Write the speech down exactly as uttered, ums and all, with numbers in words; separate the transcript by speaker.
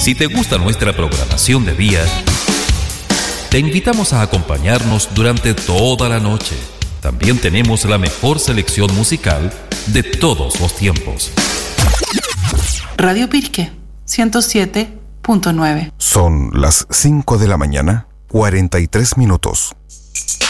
Speaker 1: Si te gusta nuestra programación de día, te invitamos a acompañarnos durante toda la noche. También tenemos la mejor selección musical de todos los tiempos.
Speaker 2: Radio Pirque, ciento siete punto nueve.
Speaker 3: Son las cinco de la mañana, cuarenta y tres minutos.